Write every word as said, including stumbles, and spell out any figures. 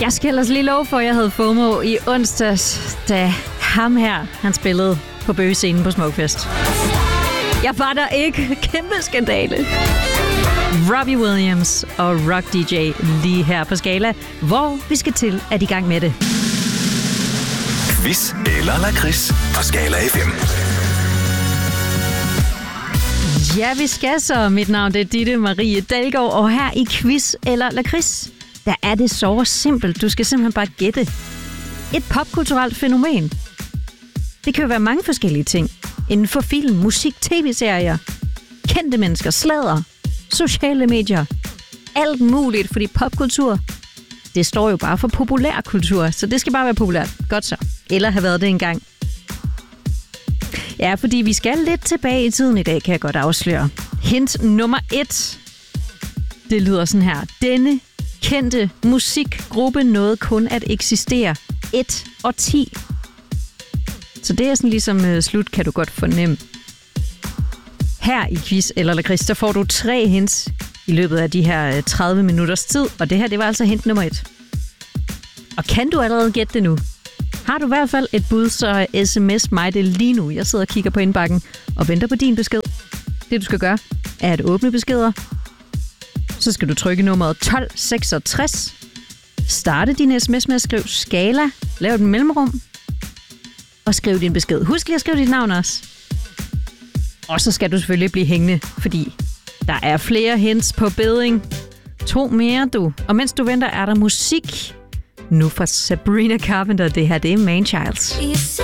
Jeg skal ellers lige love for, at jeg havde FOMO i onsdags, da ham her, han spillede på bøgescenen på Smukfest. Jeg var der ikke. Kæmpe skandale. Robbie Williams og Rock D J lige her på Skala, hvor vi skal til at i gang med det. Quiz eller lakrids på Skala F M. Ja, vi skal så. Mit navn det er Ditte Marie Dalgaard, og her i Quiz eller lakrids, der er det så simpelt. Du skal simpelthen bare gætte. Et popkulturelt fænomen. Det kan jo være mange forskellige ting. Inden for film, musik, tv-serier, kendte mennesker, sladder, sociale medier. Alt muligt, fordi popkultur, det står jo bare for populærkultur, så det skal bare være populært. Godt så. Eller have været det engang. Ja, fordi vi skal lidt tilbage i tiden i dag, kan jeg godt afsløre. Hint nummer et. Det lyder sådan her. Denne kendte musikgruppe nåede kun at eksistere et og ti. Så det er sådan ligesom uh, slut, kan du godt fornemme. Her i Quiz eller lakrids, der får du tre hints i løbet af de her tredive minutters tid. Og det her, det var altså hint nummer et. Og kan du allerede gætte det nu? Har du i hvert fald et bud, så sms mig det lige nu. Jeg sidder og kigger på indbakken og venter på din besked. Det du skal gøre, er at åbne beskeder. Så skal du trykke nummeret tolv seksogtres. Starte din sms med at skrive Skala. Lav et mellemrum. Og skriv din besked. Husk lige at skrive dit navn også. Og så skal du selvfølgelig blive hængende, fordi der er flere hints på bedding. To mere, du. Og mens du venter, er der musik. Nu fra Sabrina Carpenter. Det her, det er Man Childs.